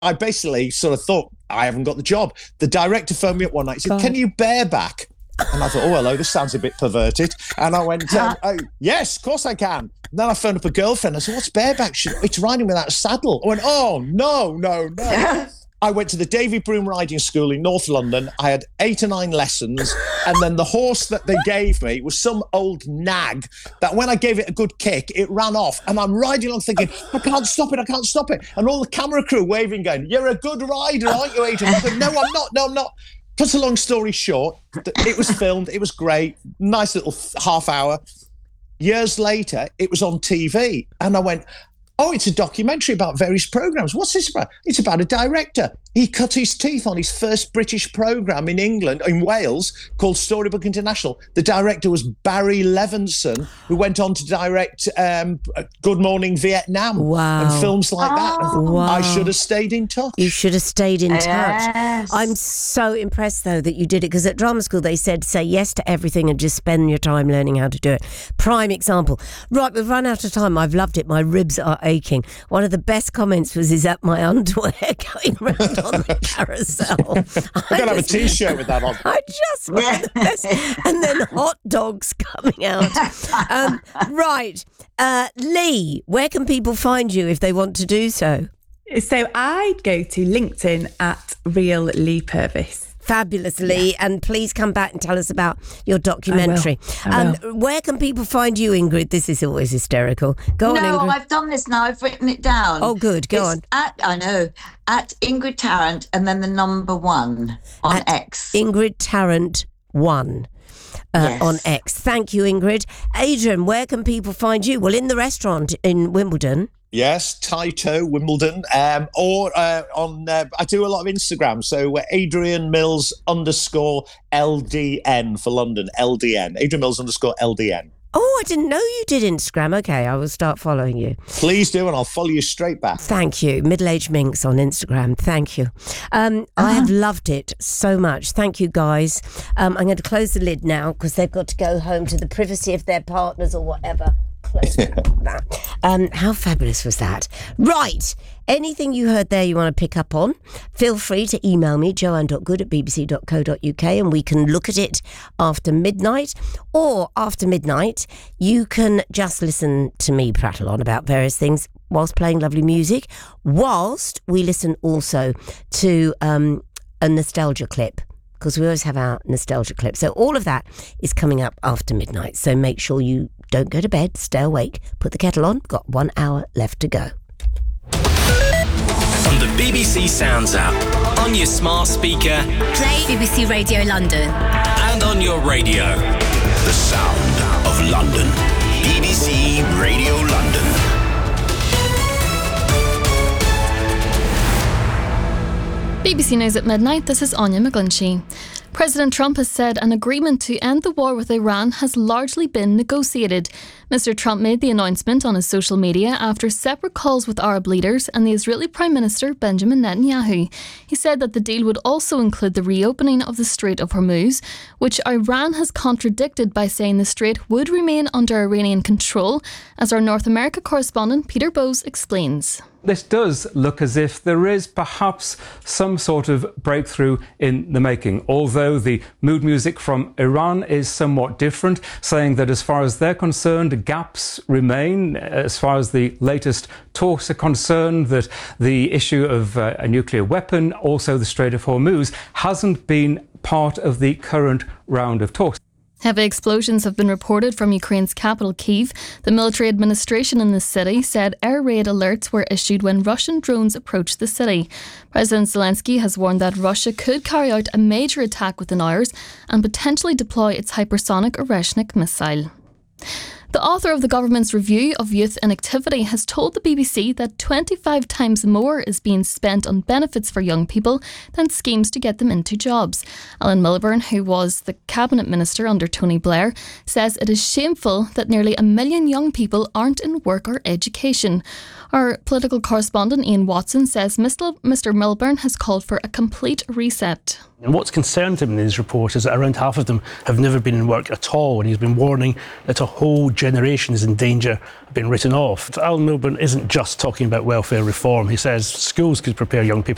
I basically sort of thought, I haven't got the job. The director phoned me up one night. He said, can you bareback? And I thought, oh, hello, this sounds a bit perverted. And I went, oh, yes, of course I can. And then I phoned up a girlfriend. I said, what's bareback? It's riding without a saddle. I went, oh, no. I went to the Davy Broom Riding School in North London. I had 8 or 9 lessons. And then the horse that they gave me was some old nag that when I gave it a good kick, it ran off. And I'm riding along thinking, I can't stop it. And all the camera crew waving, going, you're a good rider, aren't you, Adrian? I said, no, I'm not. Cut a long story short, it was filmed. It was great. Nice little half hour. Years later, it was on TV. And I went, oh, it's a documentary about various programmes. What's this about? It's about a director. He cut his teeth on his first British programme in England, in Wales, called Storybook International. The director was Barry Levinson, who went on to direct Good Morning Vietnam and films like that. I should have stayed in touch. You should have stayed in touch. I'm so impressed, though, that you did it, because at drama school they said say yes to everything and just spend your time learning how to do it. Prime example. Right, we've run out of time. I've loved it. My ribs are aching. One of the best comments was, is that my underwear going around on the carousel? I'm going to have a T-shirt with that on. I just want the best. And then hot dogs coming out. Right. Lee, where can people find you if they want to do so? So I'd go to LinkedIn at Real Lee Purvis. Fabulously, and please come back and tell us about your documentary. I will. Where can people find you, Ingrid? This is always hysterical. Go on, Ingrid. No, I've done this now. I've written it down. Oh, good. Go on. At Ingrid Tarrant and then the number 1 on X. Ingrid Tarrant 1 on X. Thank you, Ingrid. Adrian, where can people find you? Well, in the restaurant in Wimbledon. Yes, Taito, Wimbledon, or on, I do a lot of Instagram, so Adrian Mills _LDN for London, LDN, Adrian Mills _LDN. Oh, I didn't know you did Instagram. Okay, I will start following you. Please do, and I'll follow you straight back. Thank you. Middle-aged Minx on Instagram. Thank you. I have loved it so much. Thank you, guys. I'm going to close the lid now because they've got to go home to the privacy of their partners or whatever. That. How fabulous was that? Right. Anything you heard there you want to pick up on, feel free to email me, joanne.good@bbc.co.uk, and we can look at it after midnight. Or after midnight, you can just listen to me prattle on about various things whilst playing lovely music, whilst we listen also to a nostalgia clip, because we always have our nostalgia clip. So all of that is coming up after midnight. So make sure you don't go to bed, stay awake, put the kettle on, got 1 hour left to go. On the BBC Sounds app, on your smart speaker, play BBC Radio London, and on your radio. The sound of London. BBC Radio London. BBC News at midnight, this is Anya McGlinchey. President Trump has said an agreement to end the war with Iran has largely been negotiated. Mr. Trump made the announcement on his social media after separate calls with Arab leaders and the Israeli Prime Minister Benjamin Netanyahu. He said that the deal would also include the reopening of the Strait of Hormuz, which Iran has contradicted by saying the strait would remain under Iranian control, as our North America correspondent Peter Bowes explains. This does look as if there is perhaps some sort of breakthrough in the making, although the mood music from Iran is somewhat different, saying that as far as they're concerned, gaps remain. As far as the latest talks are concerned, that the issue of a nuclear weapon, also the Strait of Hormuz, hasn't been part of the current round of talks. Heavy explosions have been reported from Ukraine's capital, Kyiv. The military administration in the city said air raid alerts were issued when Russian drones approached the city. President Zelensky has warned that Russia could carry out a major attack within hours and potentially deploy its hypersonic Oreshnik missile. The author of the government's review of youth inactivity has told the BBC that 25 times more is being spent on benefits for young people than schemes to get them into jobs. Alan Milburn, who was the cabinet minister under Tony Blair, says it is shameful that nearly 1 million young people aren't in work or education. Our political correspondent Ian Watson says Mr Milburn has called for a complete reset. And what's concerned him in his report is that around half of them have never been in work at all, and he's been warning that a whole generation is in danger of being written off. Alan Milburn isn't just talking about welfare reform. He says schools could prepare young people